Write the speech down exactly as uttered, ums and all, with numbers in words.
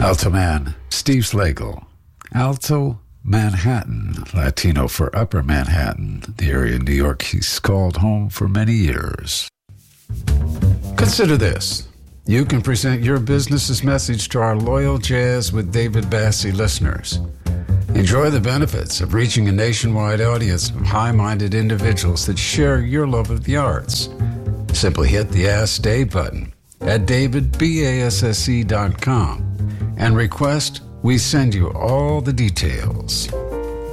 Alto Man, Steve Slagle. Alto Manhattan, Latino for Upper Manhattan, the area in New York he's called home for many years. Consider this. You can present your business's message to our loyal Jazz with David Bassie listeners. Enjoy the benefits of reaching a nationwide audience of high-minded individuals that share your love of the arts. Simply hit the Ask Dave button at david basse dot com and request we send you all the details.